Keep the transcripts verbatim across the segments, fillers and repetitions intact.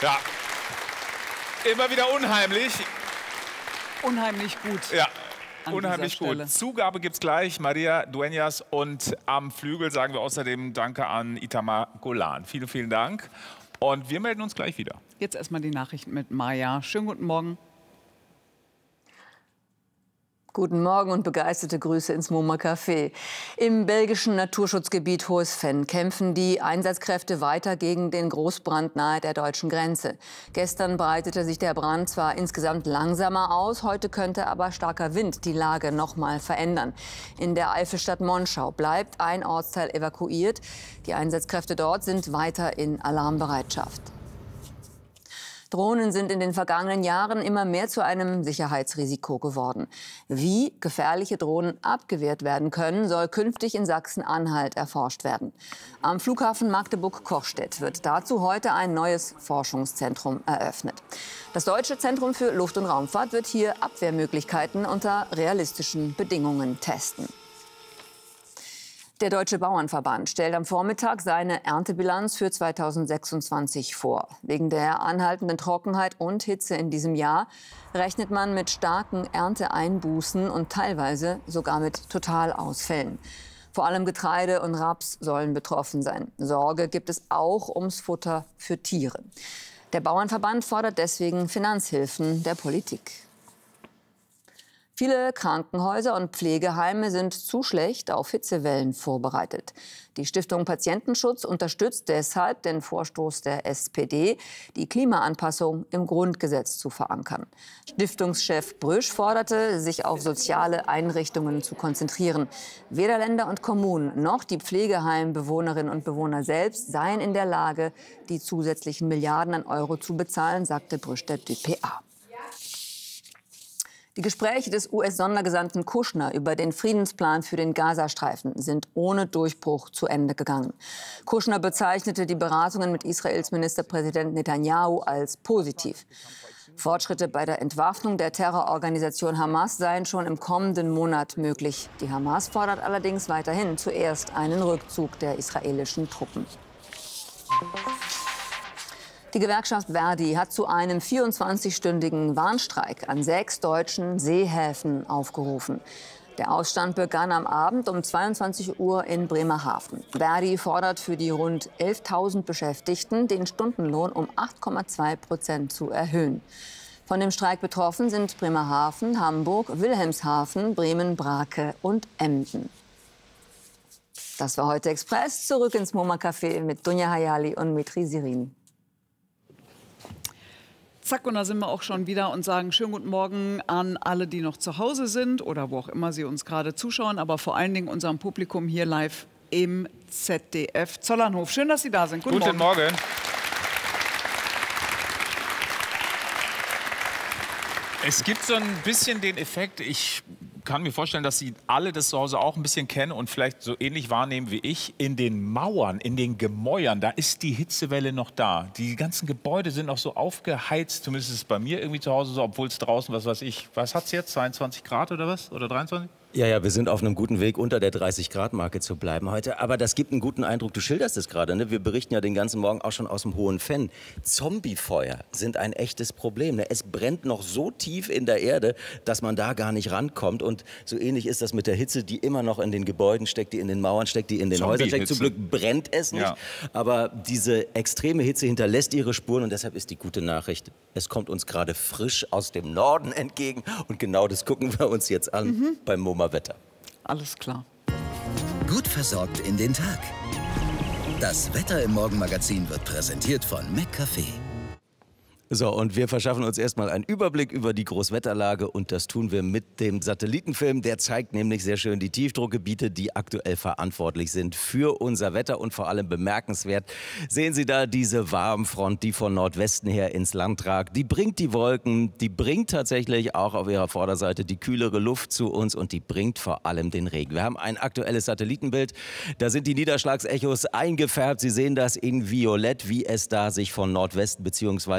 Ja. Immer wieder unheimlich. Unheimlich gut. Ja, unheimlich gut. Zugabe gibt es gleich, Maria Dueñas. Und am Flügel sagen wir außerdem Danke an Itamar Golan. Vielen, vielen Dank. Und wir melden uns gleich wieder. Jetzt erstmal die Nachrichten mit Maja. Schönen guten Morgen. Guten Morgen und begeisterte Grüße ins MoMA Café. Im belgischen Naturschutzgebiet Hohes Venn kämpfen die Einsatzkräfte weiter gegen den Großbrand nahe der deutschen Grenze. Gestern breitete sich der Brand zwar insgesamt langsamer aus, heute könnte aber starker Wind die Lage noch mal verändern. In der Eifelstadt Monschau bleibt ein Ortsteil evakuiert. Die Einsatzkräfte dort sind weiter in Alarmbereitschaft. Drohnen sind in den vergangenen Jahren immer mehr zu einem Sicherheitsrisiko geworden. Wie gefährliche Drohnen abgewehrt werden können, soll künftig in Sachsen-Anhalt erforscht werden. Am Flughafen Magdeburg-Kochstedt wird dazu heute ein neues Forschungszentrum eröffnet. Das Deutsche Zentrum für Luft- und Raumfahrt wird hier Abwehrmöglichkeiten unter realistischen Bedingungen testen. Der Deutsche Bauernverband stellt am Vormittag seine Erntebilanz für zweitausendsechsundzwanzig vor. Wegen der anhaltenden Trockenheit und Hitze in diesem Jahr rechnet man mit starken Ernteeinbußen und teilweise sogar mit Totalausfällen. Vor allem Getreide und Raps sollen betroffen sein. Sorge gibt es auch ums Futter für Tiere. Der Bauernverband fordert deswegen Finanzhilfen der Politik. Viele Krankenhäuser und Pflegeheime sind zu schlecht auf Hitzewellen vorbereitet. Die Stiftung Patientenschutz unterstützt deshalb den Vorstoß der S P D, die Klimaanpassung im Grundgesetz zu verankern. Stiftungschef Brüsch forderte, sich auf soziale Einrichtungen zu konzentrieren. Weder Länder und Kommunen noch die Pflegeheimbewohnerinnen und Bewohner selbst seien in der Lage, die zusätzlichen Milliarden an Euro zu bezahlen, sagte Brüsch der D P A. Die Gespräche des U S-Sondergesandten Kushner über den Friedensplan für den Gazastreifen sind ohne Durchbruch zu Ende gegangen. Kushner bezeichnete die Beratungen mit Israels Ministerpräsident Netanyahu als positiv. Fortschritte bei der Entwaffnung der Terrororganisation Hamas seien schon im kommenden Monat möglich. Die Hamas fordert allerdings weiterhin zuerst einen Rückzug der israelischen Truppen. Die Gewerkschaft Verdi hat zu einem vierundzwanzigstündigen Warnstreik an sechs deutschen Seehäfen aufgerufen. Der Ausstand begann am Abend um zweiundzwanzig Uhr in Bremerhaven. Verdi fordert für die rund elftausend Beschäftigten, den Stundenlohn um acht Komma zwei Prozent zu erhöhen. Von dem Streik betroffen sind Bremerhaven, Hamburg, Wilhelmshaven, Bremen, Brake und Emden. Das war heute Express. Zurück ins MoMA Café mit Dunja Hayali und Mitri Sirin. Zack, und da sind wir auch schon wieder und sagen schönen guten Morgen an alle, die noch zu Hause sind oder wo auch immer sie uns gerade zuschauen, aber vor allen Dingen unserem Publikum hier live im Z D F Zollernhof. Schön, dass Sie da sind. Guten, Guten Morgen. Morgen. Es gibt so ein bisschen den Effekt, ich kann mir vorstellen, dass Sie alle das zu Hause auch ein bisschen kennen und vielleicht so ähnlich wahrnehmen wie ich. In den Mauern, in den Gemäuern, da ist die Hitzewelle noch da. Die ganzen Gebäude sind noch so aufgeheizt, zumindest ist es bei mir irgendwie zu Hause so, obwohl es draußen, was weiß ich, was hat es jetzt, zweiundzwanzig Grad oder was? Oder dreiundzwanzig? Ja, ja, wir sind auf einem guten Weg, unter der dreißig Grad Marke zu bleiben heute. Aber das gibt einen guten Eindruck. Du schilderst es gerade, ne? Wir berichten ja den ganzen Morgen auch schon aus dem Hohen Venn. Zombiefeuer sind ein echtes Problem. Ne? Es brennt noch so tief in der Erde, dass man da gar nicht rankommt. Und so ähnlich ist das mit der Hitze, die immer noch in den Gebäuden steckt, die in den Mauern steckt, die in den Häusern steckt. Zum Glück brennt es nicht. Ja. Aber diese extreme Hitze hinterlässt ihre Spuren. Und deshalb ist die gute Nachricht, es kommt uns gerade frisch aus dem Norden entgegen. Und genau das gucken wir uns jetzt an mhm. beim MoMA Wetter. Alles klar. Gut versorgt in den Tag. Das Wetter im Morgenmagazin wird präsentiert von McCafé. So, und wir verschaffen uns erstmal einen Überblick über die Großwetterlage und das tun wir mit dem Satellitenfilm. Der zeigt nämlich sehr schön die Tiefdruckgebiete, die aktuell verantwortlich sind für unser Wetter und vor allem bemerkenswert sehen Sie da diese Warmfront, die von Nordwesten her ins Land ragt. Die bringt die Wolken, die bringt tatsächlich auch auf ihrer Vorderseite die kühlere Luft zu uns und die bringt vor allem den Regen. Wir haben ein aktuelles Satellitenbild, da sind die Niederschlagsechos eingefärbt. Sie sehen das in Violett, wie es da sich von Nordwesten bzw. Westen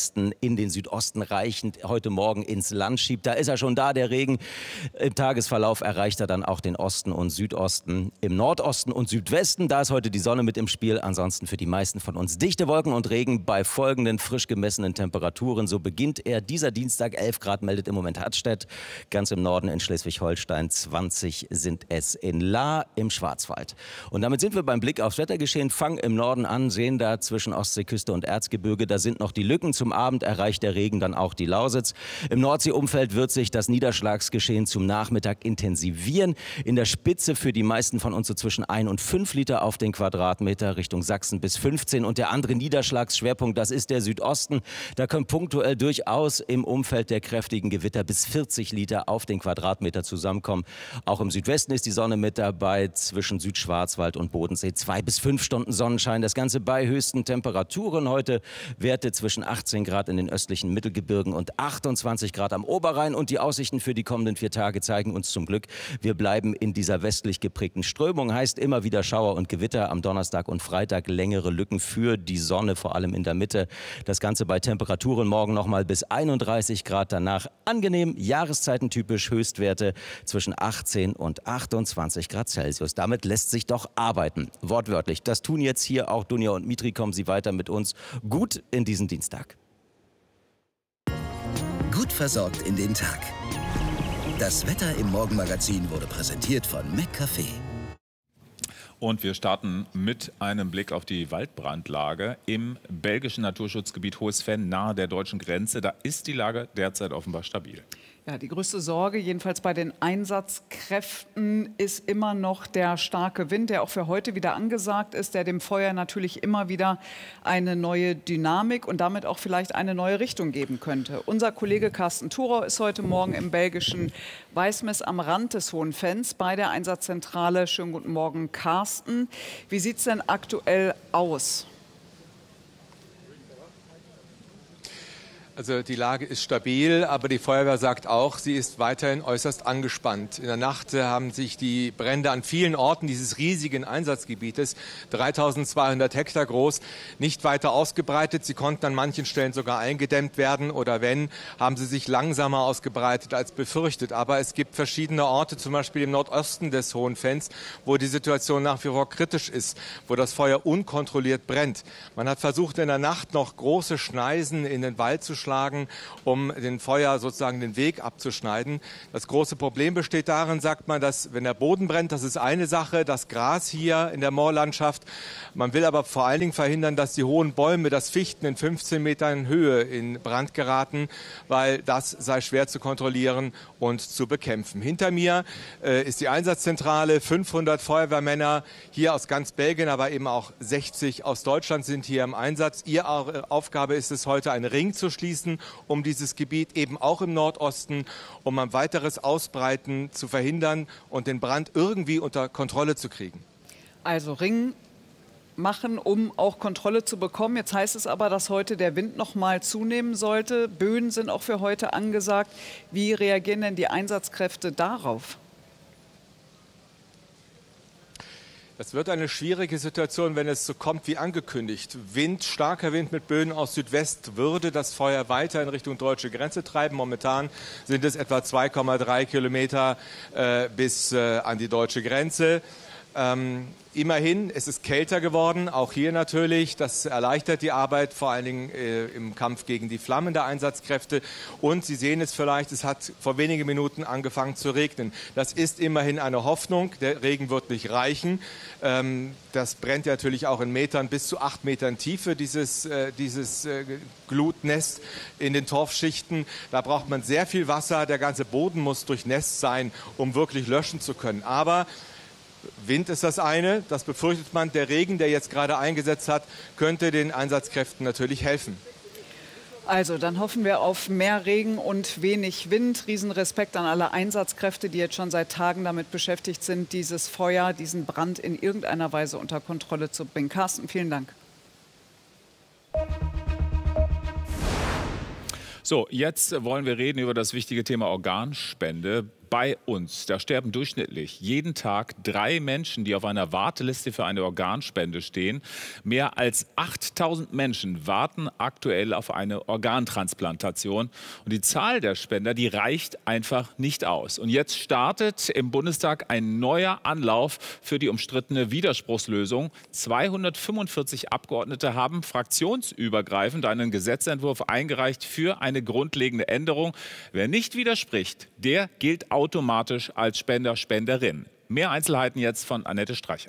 Westen in den Südosten reichend heute Morgen ins Land schiebt. Da ist er schon da, der Regen. Im Tagesverlauf erreicht er dann auch den Osten und Südosten. Im Nordosten und Südwesten, da ist heute die Sonne mit im Spiel. Ansonsten für die meisten von uns dichte Wolken und Regen bei folgenden frisch gemessenen Temperaturen. So beginnt er dieser Dienstag. elf Grad meldet im Moment Hattstedt. Ganz im Norden in Schleswig-Holstein. zwanzig sind es in Lahr im Schwarzwald. Und damit sind wir beim Blick aufs Wettergeschehen. Fangen im Norden an, sehen da zwischen Ostseeküste und Erzgebirge, da sind noch die Lücken. Zum Abend erreicht der Regen dann auch die Lausitz. Im Nordseeumfeld wird sich das Niederschlagsgeschehen zum Nachmittag intensivieren. In der Spitze für die meisten von uns so zwischen ein und fünf Liter auf den Quadratmeter, Richtung Sachsen bis fünfzehn. Und der andere Niederschlagsschwerpunkt, das ist der Südosten. Da können punktuell durchaus im Umfeld der kräftigen Gewitter bis vierzig Liter auf den Quadratmeter zusammenkommen. Auch im Südwesten ist die Sonne mit dabei, zwischen Südschwarzwald und Bodensee. Zwei bis fünf Stunden Sonnenschein. Das Ganze bei höchsten Temperaturen heute. Werte zwischen achtzehn Grad in den östlichen Mittelgebirgen und achtundzwanzig Grad am Oberrhein. Und die Aussichten für die kommenden vier Tage zeigen uns zum Glück, wir bleiben in dieser westlich geprägten Strömung. Heißt immer wieder Schauer und Gewitter. Am Donnerstag und Freitag längere Lücken für die Sonne, vor allem in der Mitte. Das Ganze bei Temperaturen morgen noch mal bis einunddreißig Grad. Danach angenehm, jahreszeitentypisch Höchstwerte zwischen achtzehn und achtundzwanzig Grad Celsius. Damit lässt sich doch arbeiten. Wortwörtlich. Das tun jetzt hier auch Dunja und Mitri. Kommen Sie weiter mit uns gut in diesen Dienstag. Gut versorgt in den Tag. Das Wetter im Morgenmagazin wurde präsentiert von McCafé. Und wir starten mit einem Blick auf die Waldbrandlage im belgischen Naturschutzgebiet Hohes Venn nahe der deutschen Grenze. Da ist die Lage derzeit offenbar stabil. Ja, die größte Sorge, jedenfalls bei den Einsatzkräften, ist immer noch der starke Wind, der auch für heute wieder angesagt ist, der dem Feuer natürlich immer wieder eine neue Dynamik und damit auch vielleicht eine neue Richtung geben könnte. Unser Kollege Carsten Thurau ist heute Morgen im belgischen Weismes am Rand des Hohen Venns bei der Einsatzzentrale. Schönen guten Morgen, Carsten. Wie sieht es denn aktuell aus? Also die Lage ist stabil, aber die Feuerwehr sagt auch, sie ist weiterhin äußerst angespannt. In der Nacht haben sich die Brände an vielen Orten dieses riesigen Einsatzgebietes, dreitausendzweihundert Hektar groß, nicht weiter ausgebreitet. Sie konnten an manchen Stellen sogar eingedämmt werden oder wenn, haben sie sich langsamer ausgebreitet als befürchtet. Aber es gibt verschiedene Orte, zum Beispiel im Nordosten des Hohen Venns, wo die Situation nach wie vor kritisch ist, wo das Feuer unkontrolliert brennt. Man hat versucht, in der Nacht noch große Schneisen in den Wald zu schlagen, um den Feuer sozusagen den Weg abzuschneiden. Das große Problem besteht darin, sagt man, dass wenn der Boden brennt, das ist eine Sache, das Gras hier in der Moorlandschaft. Man will aber vor allen Dingen verhindern, dass die hohen Bäume, das Fichten in fünfzehn Metern Höhe in Brand geraten, weil das sei schwer zu kontrollieren und zu bekämpfen. Hinter mir äh, ist die Einsatzzentrale, fünfhundert Feuerwehrmänner hier aus ganz Belgien, aber eben auch sechzig aus Deutschland sind hier im Einsatz. Ihre Aufgabe ist es heute, einen Ring zu schließen um dieses Gebiet, eben auch im Nordosten, um ein weiteres Ausbreiten zu verhindern und den Brand irgendwie unter Kontrolle zu kriegen. Also Ring machen, um auch Kontrolle zu bekommen. Jetzt heißt es aber, dass heute der Wind noch mal zunehmen sollte. Böen sind auch für heute angesagt. Wie reagieren denn die Einsatzkräfte darauf? Das wird eine schwierige Situation, wenn es so kommt wie angekündigt. Wind, starker Wind mit Böen aus Südwest würde das Feuer weiter in Richtung deutsche Grenze treiben. Momentan sind es etwa zwei Komma drei Kilometer äh, bis äh, an die deutsche Grenze. Ähm, immerhin, es ist kälter geworden, auch hier natürlich. Das erleichtert die Arbeit, vor allen Dingen äh, im Kampf gegen die Flammen der Einsatzkräfte. Und Sie sehen es vielleicht, es hat vor wenigen Minuten angefangen zu regnen. Das ist immerhin eine Hoffnung. Der Regen wird nicht reichen. Ähm, das brennt ja natürlich auch in Metern, bis zu acht Metern Tiefe, dieses, äh, dieses äh, Glutnest in den Torfschichten. Da braucht man sehr viel Wasser. Der ganze Boden muss durchnässt sein, um wirklich löschen zu können. Aber Wind ist das eine, das befürchtet man. Der Regen, der jetzt gerade eingesetzt hat, könnte den Einsatzkräften natürlich helfen. Also, dann hoffen wir auf mehr Regen und wenig Wind. Riesenrespekt an alle Einsatzkräfte, die jetzt schon seit Tagen damit beschäftigt sind, dieses Feuer, diesen Brand in irgendeiner Weise unter Kontrolle zu bringen. Carsten, vielen Dank. So, jetzt wollen wir reden über das wichtige Thema Organspende. bei uns, da sterben durchschnittlich jeden Tag drei Menschen, die auf einer Warteliste für eine Organspende stehen. Mehr als achttausend Menschen warten aktuell auf eine Organtransplantation. Und die Zahl der Spender, die reicht einfach nicht aus. Und jetzt startet im Bundestag ein neuer Anlauf für die umstrittene Widerspruchslösung. zweihundertfünfundvierzig Abgeordnete haben fraktionsübergreifend einen Gesetzentwurf eingereicht für eine grundlegende Änderung. Wer nicht widerspricht, der gilt automatisch als Spender, Spenderin. Mehr Einzelheiten jetzt von Annette Streicher.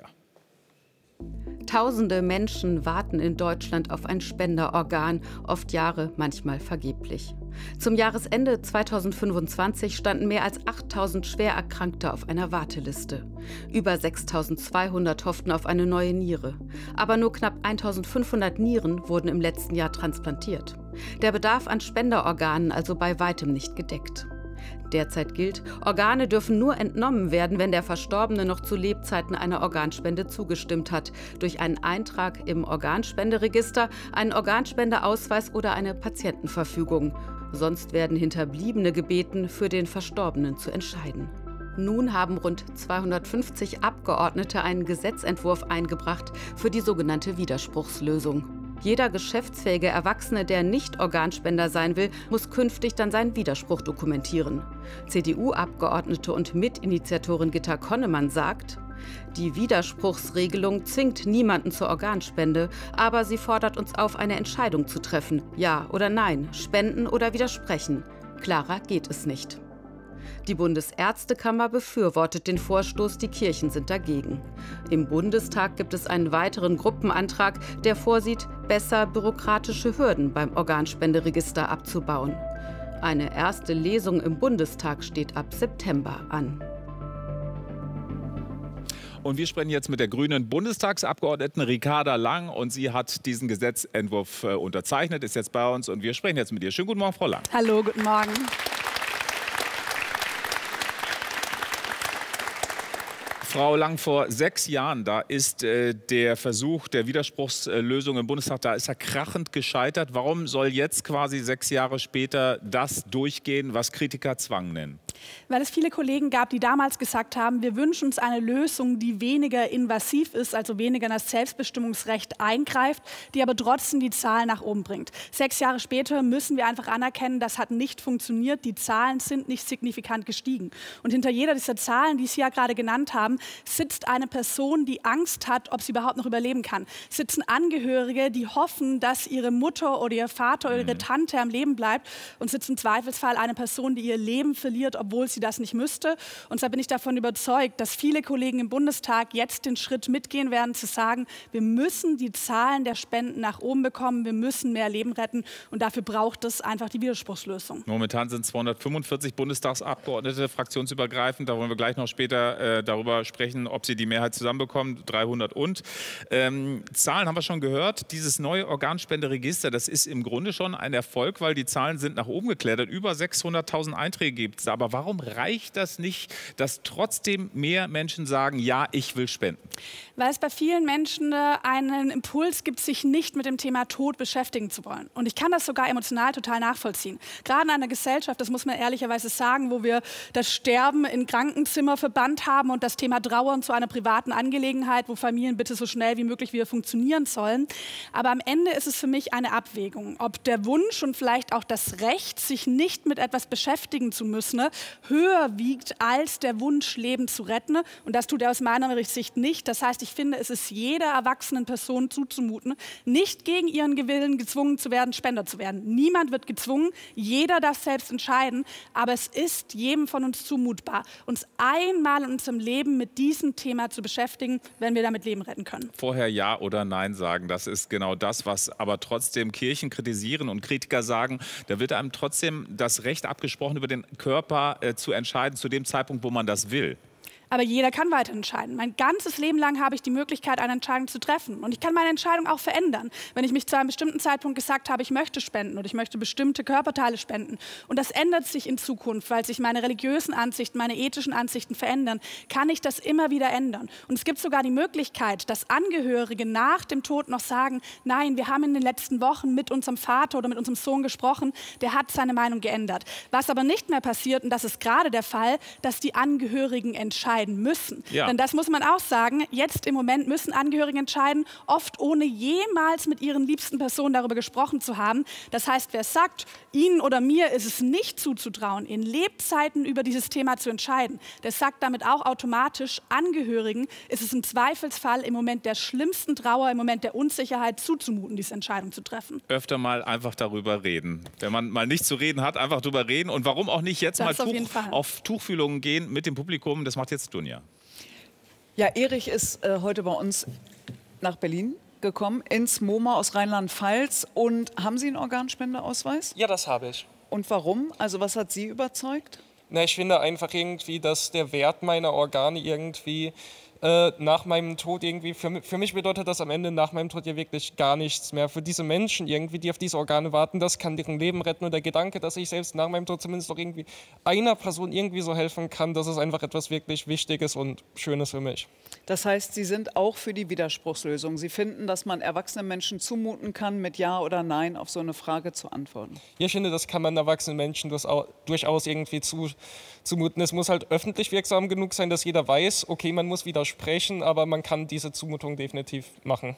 Tausende Menschen warten in Deutschland auf ein Spenderorgan, oft Jahre, manchmal vergeblich. Zum Jahresende zweitausendfünfundzwanzig standen mehr als achttausend Schwererkrankte auf einer Warteliste. Über sechstausendzweihundert hofften auf eine neue Niere. Aber nur knapp eintausendfünfhundert Nieren wurden im letzten Jahr transplantiert. Der Bedarf an Spenderorganen also bei weitem nicht gedeckt. Derzeit gilt, Organe dürfen nur entnommen werden, wenn der Verstorbene noch zu Lebzeiten einer Organspende zugestimmt hat. Durch einen Eintrag im Organspenderegister, einen Organspendeausweis oder eine Patientenverfügung. Sonst werden Hinterbliebene gebeten, für den Verstorbenen zu entscheiden. Nun haben rund zweihundertfünfzig Abgeordnete einen Gesetzentwurf eingebracht für die sogenannte Widerspruchslösung. Jeder geschäftsfähige Erwachsene, der nicht Organspender sein will, muss künftig dann seinen Widerspruch dokumentieren. C D U-Abgeordnete und Mitinitiatorin Gitta Konnemann sagt, die Widerspruchsregelung zwingt niemanden zur Organspende, aber sie fordert uns auf, eine Entscheidung zu treffen. Ja oder nein, spenden oder widersprechen. Klarer geht es nicht. Die Bundesärztekammer befürwortet den Vorstoß, die Kirchen sind dagegen. Im Bundestag gibt es einen weiteren Gruppenantrag, der vorsieht, besser bürokratische Hürden beim Organspenderegister abzubauen. Eine erste Lesung im Bundestag steht ab September an. Und wir sprechen jetzt mit der grünen Bundestagsabgeordneten Ricarda Lang. Und sie hat diesen Gesetzentwurf äh, unterzeichnet, ist jetzt bei uns. Und wir sprechen jetzt mit ihr. Schönen guten Morgen, Frau Lang. Hallo, guten Morgen. Frau Lang, vor sechs Jahren, da ist äh, der Versuch der Widerspruchslösung im Bundestag, da ist er krachend gescheitert. Warum soll jetzt quasi sechs Jahre später das durchgehen, was Kritiker Zwang nennen? Weil es viele Kollegen gab, die damals gesagt haben, wir wünschen uns eine Lösung, die weniger invasiv ist, also weniger in das Selbstbestimmungsrecht eingreift, die aber trotzdem die Zahlen nach oben bringt. Sechs Jahre später müssen wir einfach anerkennen, das hat nicht funktioniert, die Zahlen sind nicht signifikant gestiegen. Und hinter jeder dieser Zahlen, die Sie ja gerade genannt haben, sitzt eine Person, die Angst hat, ob sie überhaupt noch überleben kann. Sitzen Angehörige, die hoffen, dass ihre Mutter oder ihr Vater oder ihre Tante am Leben bleibt, und sitzt im Zweifelsfall eine Person, die ihr Leben verliert, obwohl sie das nicht müsste. Und da bin ich davon überzeugt, dass viele Kollegen im Bundestag jetzt den Schritt mitgehen werden, zu sagen, wir müssen die Zahlen der Spenden nach oben bekommen, wir müssen mehr Leben retten, und dafür braucht es einfach die Widerspruchslösung. Momentan sind es zweihundertfünfundvierzig Bundestagsabgeordnete, fraktionsübergreifend. Da wollen wir gleich noch später äh, darüber sprechen, ob sie die Mehrheit zusammenbekommen, dreihundert und. Ähm, Zahlen haben wir schon gehört. Dieses neue Organspenderegister, das ist im Grunde schon ein Erfolg, weil die Zahlen sind nach oben geklettert. Über sechshunderttausend Einträge gibt es. Aber warum reicht das nicht, dass trotzdem mehr Menschen sagen, ja, ich will spenden? Weil es bei vielen Menschen einen Impuls gibt, sich nicht mit dem Thema Tod beschäftigen zu wollen. Und ich kann das sogar emotional total nachvollziehen. Gerade in einer Gesellschaft, das muss man ehrlicherweise sagen, wo wir das Sterben in Krankenzimmer verbannt haben und das Thema Trauern zu einer privaten Angelegenheit, wo Familien bitte so schnell wie möglich wieder funktionieren sollen. Aber am Ende ist es für mich eine Abwägung, ob der Wunsch und vielleicht auch das Recht, sich nicht mit etwas beschäftigen zu müssen, höher wiegt als der Wunsch, Leben zu retten. Und das tut er aus meiner Sicht nicht. Das heißt, ich finde, es ist jeder erwachsenen Person zuzumuten, nicht gegen ihren Willen gezwungen zu werden, Spender zu werden. Niemand wird gezwungen, jeder darf selbst entscheiden. Aber es ist jedem von uns zumutbar, uns einmal in unserem Leben mit diesem Thema zu beschäftigen, wenn wir damit Leben retten können. Vorher Ja oder Nein sagen, das ist genau das, was aber trotzdem Kirchen kritisieren und Kritiker sagen. Da wird einem trotzdem das Recht abgesprochen, über den Körper äh, zu entscheiden, zu dem Zeitpunkt, wo man das will. Aber jeder kann weiter entscheiden. Mein ganzes Leben lang habe ich die Möglichkeit, eine Entscheidung zu treffen. Und ich kann meine Entscheidung auch verändern. Wenn ich mich zu einem bestimmten Zeitpunkt gesagt habe, ich möchte spenden oder ich möchte bestimmte Körperteile spenden. Und das ändert sich in Zukunft, weil sich meine religiösen Ansichten, meine ethischen Ansichten verändern, kann ich das immer wieder ändern. Und es gibt sogar die Möglichkeit, dass Angehörige nach dem Tod noch sagen, nein, wir haben in den letzten Wochen mit unserem Vater oder mit unserem Sohn gesprochen, der hat seine Meinung geändert. Was aber nicht mehr passiert, und das ist gerade der Fall, dass die Angehörigen entscheiden müssen. Ja. Denn das muss man auch sagen, jetzt im Moment müssen Angehörige entscheiden, oft ohne jemals mit ihren liebsten Personen darüber gesprochen zu haben. Das heißt, wer sagt, Ihnen oder mir ist es nicht zuzutrauen, in Lebzeiten über dieses Thema zu entscheiden, der sagt damit auch automatisch, Angehörigen ist es im Zweifelsfall im Moment der schlimmsten Trauer, im Moment der Unsicherheit zuzumuten, diese Entscheidung zu treffen. Öfter mal einfach darüber reden. Wenn man mal nichts zu reden hat, einfach darüber reden. Und warum auch nicht jetzt das mal Tuch, auf Tuchfühlungen gehen mit dem Publikum, das macht jetzt Dunja. Ja, Erich ist äh, heute bei uns nach Berlin gekommen, ins MoMA aus Rheinland-Pfalz. Und haben Sie einen Organspendeausweis? Ja, das habe ich. Und warum? Also was hat Sie überzeugt? Na, ich finde einfach irgendwie, dass der Wert meiner Organe irgendwie äh, nach meinem Tod irgendwie, für, für mich bedeutet das am Ende nach meinem Tod ja wirklich gar nichts mehr. Für diese Menschen irgendwie, die auf diese Organe warten, das kann deren Leben retten. Und der Gedanke, dass ich selbst nach meinem Tod zumindest auch irgendwie einer Person irgendwie so helfen kann, das ist einfach etwas wirklich Wichtiges und Schönes für mich. Das heißt, Sie sind auch für die Widerspruchslösung. Sie finden, dass man erwachsenen Menschen zumuten kann, mit Ja oder Nein auf so eine Frage zu antworten? Ja, ich finde, das kann man erwachsenen Menschen durchaus irgendwie zu, zumuten. Es muss halt öffentlich wirksam genug sein, dass jeder weiß, okay, man muss widersprechen, aber man kann diese Zumutung definitiv machen.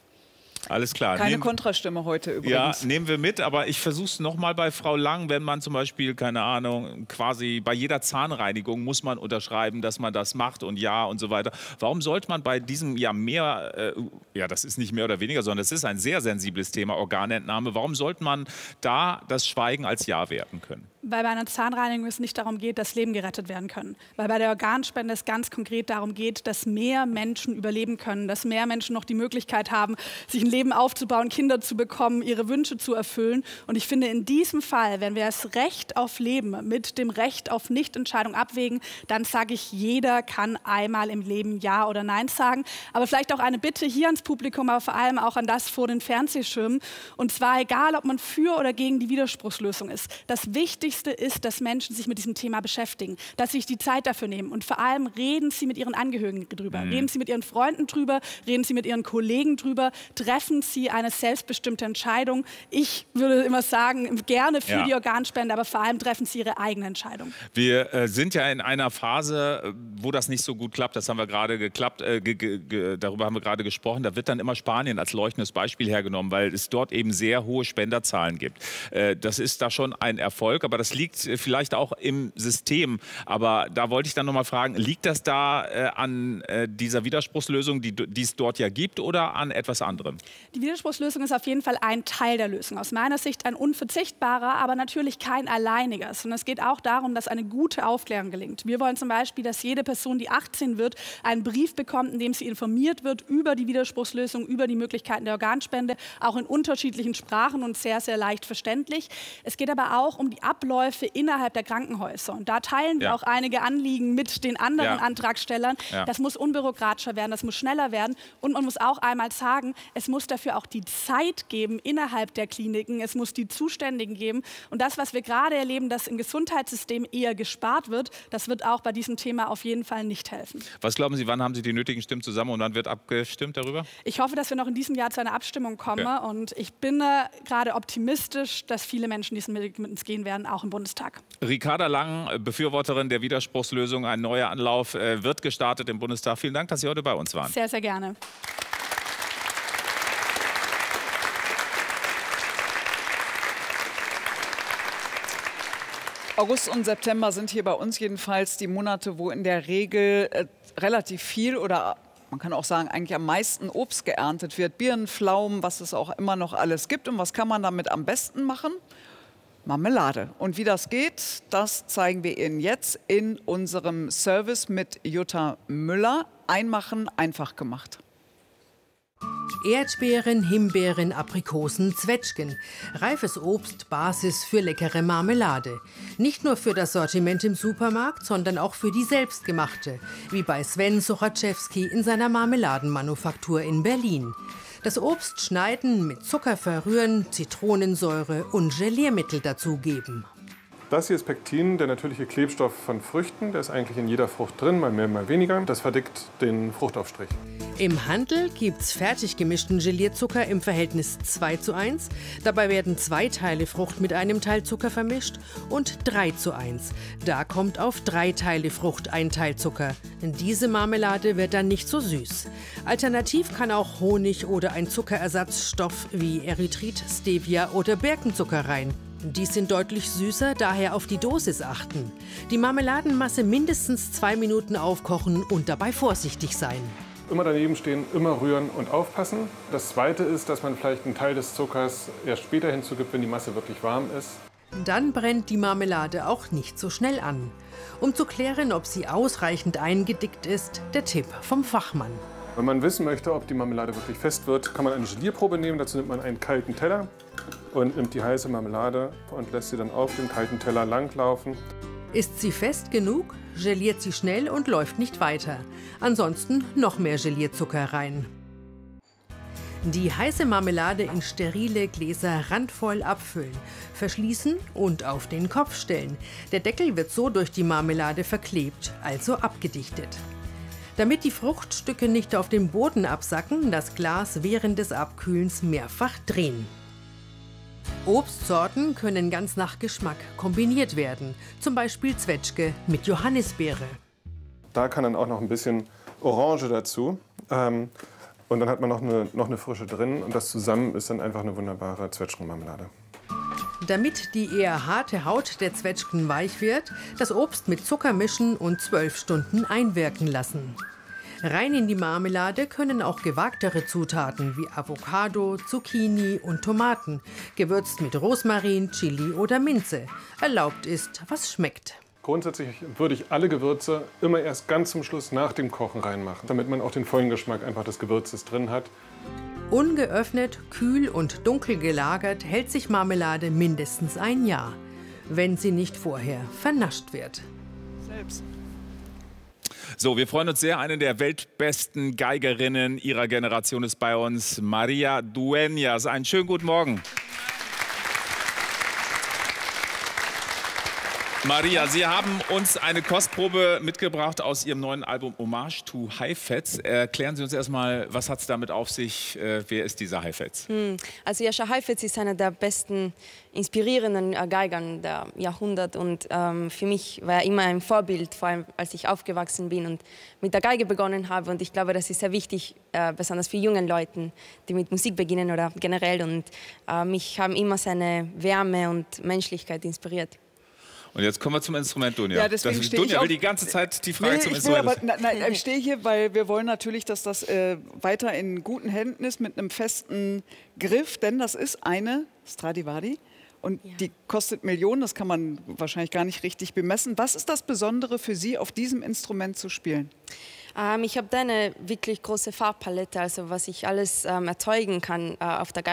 Alles klar. Keine Nehmen, Kontrastimme heute übrigens. Ja, nehmen wir mit, aber ich versuche es nochmal bei Frau Lang, wenn man zum Beispiel, keine Ahnung, quasi bei jeder Zahnreinigung muss man unterschreiben, dass man das macht und ja und so weiter. Warum sollte man bei diesem ja mehr, äh, ja das ist nicht mehr oder weniger, sondern es ist ein sehr sensibles Thema, Organentnahme, warum sollte man da das Schweigen als Ja werten können? Weil bei einer Zahnreinigung es nicht darum geht, dass Leben gerettet werden können. Weil bei der Organspende es ganz konkret darum geht, dass mehr Menschen überleben können, dass mehr Menschen noch die Möglichkeit haben, sich ein Leben aufzubauen, Kinder zu bekommen, ihre Wünsche zu erfüllen. Und ich finde, in diesem Fall, wenn wir das Recht auf Leben mit dem Recht auf Nichtentscheidung abwägen, dann sage ich, jeder kann einmal im Leben Ja oder Nein sagen. Aber vielleicht auch eine Bitte hier ans Publikum, aber vor allem auch an das vor den Fernsehschirmen. Und zwar egal, ob man für oder gegen die Widerspruchslösung ist. Das Wichtigste ist, dass Menschen sich mit diesem Thema beschäftigen, dass sie sich die Zeit dafür nehmen und vor allem reden Sie mit Ihren Angehörigen drüber, mhm. reden Sie mit Ihren Freunden drüber, reden Sie mit Ihren Kollegen drüber, treffen Sie eine selbstbestimmte Entscheidung. Ich würde immer sagen, gerne für ja. die Organspende, aber vor allem treffen Sie Ihre eigene Entscheidung. Wir äh, sind ja in einer Phase, wo das nicht so gut klappt, das haben wir gerade geklappt, äh, ge ge darüber haben wir gerade gesprochen, da wird dann immer Spanien als leuchtendes Beispiel hergenommen, weil es dort eben sehr hohe Spenderzahlen gibt. Äh, das ist da schon ein Erfolg, aber das liegt vielleicht auch im System. Aber da wollte ich dann noch mal fragen, liegt das da äh, an äh, dieser Widerspruchslösung, die, die es dort ja gibt, oder an etwas anderem? Die Widerspruchslösung ist auf jeden Fall ein Teil der Lösung. Aus meiner Sicht ein unverzichtbarer, aber natürlich kein alleiniger. Und es geht auch darum, dass eine gute Aufklärung gelingt. Wir wollen zum Beispiel, dass jede Person, die achtzehn wird, einen Brief bekommt, in dem sie informiert wird über die Widerspruchslösung, über die Möglichkeiten der Organspende, auch in unterschiedlichen Sprachen und sehr, sehr leicht verständlich. Es geht aber auch um die Abläufe innerhalb der Krankenhäuser. Und da teilen wir ja. auch einige Anliegen mit den anderen ja. Antragstellern. Ja. Das muss unbürokratischer werden, das muss schneller werden. Und man muss auch einmal sagen, es muss dafür auch die Zeit geben innerhalb der Kliniken. Es muss die Zuständigen geben. Und das, was wir gerade erleben, dass im Gesundheitssystem eher gespart wird, das wird auch bei diesem Thema auf jeden Fall nicht helfen. Was glauben Sie, wann haben Sie die nötigen Stimmen zusammen und wann wird abgestimmt darüber? Ich hoffe, dass wir noch in diesem Jahr zu einer Abstimmung kommen. Okay. Und ich bin äh, gerade optimistisch, dass viele Menschen diesen Weg mit uns gehen werden, auch im Bundestag. Ricarda Lang, Befürworterin der Widerspruchslösung, ein neuer Anlauf äh, wird gestartet im Bundestag. Vielen Dank, dass Sie heute bei uns waren. Sehr, sehr gerne. August und September sind hier bei uns jedenfalls die Monate, wo in der Regel äh, relativ viel oder man kann auch sagen, eigentlich am meisten Obst geerntet wird. Birnen, Pflaumen, was es auch immer noch alles gibt. Und was kann man damit am besten machen? Marmelade. Und wie das geht, das zeigen wir Ihnen jetzt in unserem Service mit Jutta Müller. Einmachen, einfach gemacht. Erdbeeren, Himbeeren, Aprikosen, Zwetschgen. Reifes Obst, Basis für leckere Marmelade. Nicht nur für das Sortiment im Supermarkt, sondern auch für die selbstgemachte. Wie bei Sven Sochaczewski in seiner Marmeladenmanufaktur in Berlin. Das Obst schneiden, mit Zucker verrühren, Zitronensäure und Geliermittel dazugeben. Das hier ist Pektin, der natürliche Klebstoff von Früchten. Der ist eigentlich in jeder Frucht drin, mal mehr, mal weniger. Das verdickt den Fruchtaufstrich. Im Handel gibt's fertig gemischten Gelierzucker im Verhältnis zwei zu eins. Dabei werden zwei Teile Frucht mit einem Teil Zucker vermischt und drei zu eins. Da kommt auf drei Teile Frucht ein Teil Zucker. Diese Marmelade wird dann nicht so süß. Alternativ kann auch Honig oder ein Zuckerersatzstoff wie Erythrit, Stevia oder Birkenzucker rein. Die sind deutlich süßer, daher auf die Dosis achten. Die Marmeladenmasse mindestens zwei Minuten aufkochen und dabei vorsichtig sein. Immer daneben stehen, immer rühren und aufpassen. Das Zweite ist, dass man vielleicht einen Teil des Zuckers erst später hinzugibt, wenn die Masse wirklich warm ist. Dann brennt die Marmelade auch nicht so schnell an. Um zu klären, ob sie ausreichend eingedickt ist, der Tipp vom Fachmann. Wenn man wissen möchte, ob die Marmelade wirklich fest wird, kann man eine Gelierprobe nehmen. Dazu nimmt man einen kalten Teller und nimmt die heiße Marmelade und lässt sie dann auf dem kalten Teller langlaufen. Ist sie fest genug, geliert sie schnell und läuft nicht weiter. Ansonsten noch mehr Gelierzucker rein. Die heiße Marmelade in sterile Gläser randvoll abfüllen, verschließen und auf den Kopf stellen. Der Deckel wird so durch die Marmelade verklebt, also abgedichtet. Damit die Fruchtstücke nicht auf dem Boden absacken, das Glas während des Abkühlens mehrfach drehen. Obstsorten können ganz nach Geschmack kombiniert werden, zum Beispiel Zwetschge mit Johannisbeere. Da kann dann auch noch ein bisschen Orange dazu. Ähm, und dann hat man noch eine, noch eine Frische drin und das zusammen ist dann einfach eine wunderbare Zwetschgenmarmelade. Damit die eher harte Haut der Zwetschgen weich wird, das Obst mit Zucker mischen und zwölf Stunden einwirken lassen. Rein in die Marmelade können auch gewagtere Zutaten wie Avocado, Zucchini und Tomaten, gewürzt mit Rosmarin, Chili oder Minze. Erlaubt ist, was schmeckt. Grundsätzlich würde ich alle Gewürze immer erst ganz zum Schluss nach dem Kochen reinmachen, damit man auch den vollen Geschmack einfach des Gewürzes drin hat. Ungeöffnet, kühl und dunkel gelagert hält sich Marmelade mindestens ein Jahr, wenn sie nicht vorher vernascht wird. Selbst. So, wir freuen uns sehr. Eine der weltbesten Geigerinnen ihrer Generation ist bei uns, Maria Dueñas. Einen schönen guten Morgen. Maria, Sie haben uns eine Kostprobe mitgebracht aus Ihrem neuen Album Hommage to Heifetz. Erklären Sie uns erstmal, was hat es damit auf sich? Äh, wer ist dieser Heifetz? Hm. Also Jascha Heifetz ist einer der besten inspirierenden äh, Geigern der Jahrhundert. Und ähm, für mich war er immer ein Vorbild, vor allem als ich aufgewachsen bin und mit der Geige begonnen habe. Und ich glaube, das ist sehr wichtig, äh, besonders für junge Leute, die mit Musik beginnen oder generell. Und äh, mich haben immer seine Wärme und Menschlichkeit inspiriert. Und jetzt kommen wir zum Instrument, Dunja. Ja, deswegen das, stehe Dunja ich will die ganze Zeit die Frage nee, zum ich will Instrument. aber, na, na, ich stehe hier, weil wir wollen natürlich, dass das äh, weiter in guten Händen ist, mit einem festen Griff, denn das ist eine Stradivari und ja. die kostet Millionen, das kann man wahrscheinlich gar nicht richtig bemessen. Was ist das Besondere für Sie, auf diesem Instrument zu spielen? Ähm, ich habe da eine wirklich große Farbpalette, also was ich alles ähm, erzeugen kann äh, auf der Geige.